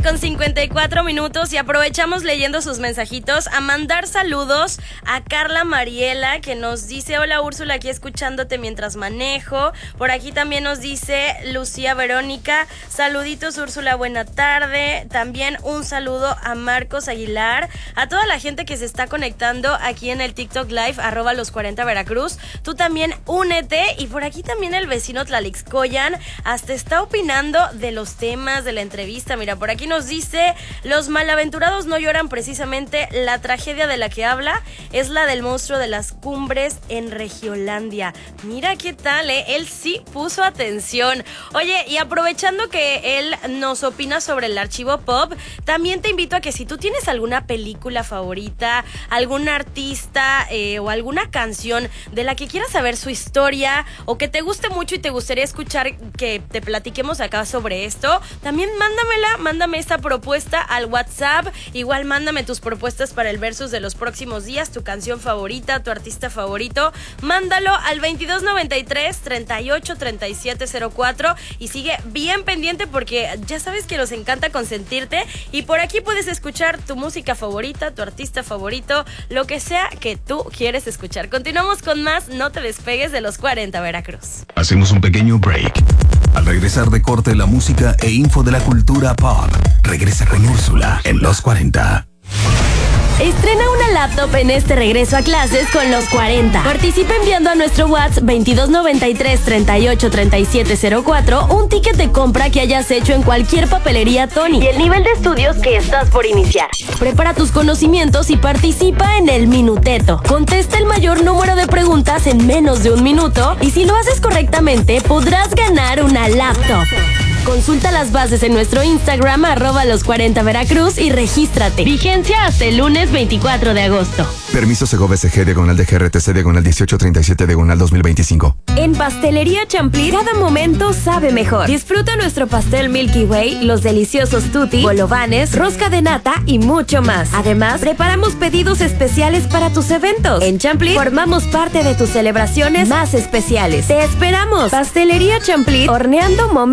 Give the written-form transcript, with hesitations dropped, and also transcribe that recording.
con 54 minutos y aprovechamos leyendo sus mensajitos a mandar saludos a Carla Mariela, que nos dice: hola Úrsula, aquí escuchándote mientras manejo. Por aquí también nos dice Lucía Verónica: saluditos Úrsula, buena tarde. También un saludo a Marcos Aguilar, a toda la gente que se está conectando aquí en el TikTok Live, @los40 Veracruz. Tú también únete. Y por aquí también el vecino Tlalixcoyan hasta está opinando de los temas de la entrevista. Mira, por aquí nos dice: los malaventurados no lloran, precisamente la tragedia de la que habla es la del monstruo de las cumbres en Regiolandia. Mira qué tal, él sí puso atención. Oye, y aprovechando que él nos opina sobre el archivo pop, también te invito a que si tú tienes alguna película favorita, algún artista o alguna canción de la que quieras saber su historia o que te guste mucho y te gustaría escuchar que te platiquemos acá sobre esto, también mándame esta propuesta al WhatsApp. Igual mándame tus propuestas para el versus de los próximos días, tu canción favorita, tu artista favorito. Mándalo al 2293 38 37 04 y sigue bien pendiente porque ya sabes que nos encanta consentirte y por aquí puedes escuchar tu música favorita, tu artista favorito, lo que sea que tú quieres escuchar. Continuamos con más, no te despegues de los 40 Veracruz. Hacemos un pequeño break. Al regresar de corte, la música e info de la cultura pop. Regresa con Úrsula en los 40. Estrena una laptop en este regreso a clases con los 40. Participa enviando a nuestro WhatsApp 2293 38 37 04 un ticket de compra que hayas hecho en cualquier papelería Tony y el nivel de estudios que estás por iniciar. Prepara tus conocimientos y participa en el Minuteto. Contesta el mayor número de preguntas en menos de un minuto y si lo haces correctamente podrás ganar una laptop. Consulta las bases en nuestro Instagram @los40 Veracruz y regístrate. Vigencia hasta el lunes 24 de agosto. Permiso Segovia SG /DGRTC /1837 /2025. En Pastelería Champliz, cada momento sabe mejor. Disfruta nuestro pastel Milky Way, los deliciosos tutti, bolovanes, rosca de nata y mucho más. Además, preparamos pedidos especiales para tus eventos. En Champliz formamos parte de tus celebraciones más especiales. ¡Te esperamos! Pastelería Champliz, horneando momentos